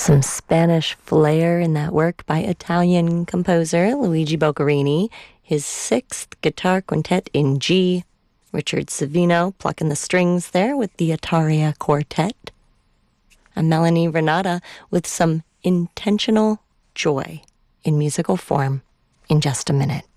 Some Spanish flair in that work by Italian composer Luigi Boccherini, his sixth guitar quintet in G. Richard Savino plucking the strings there with the Ataria Quartet. And Melanie Renata with some intentional joy in musical form in just a minute.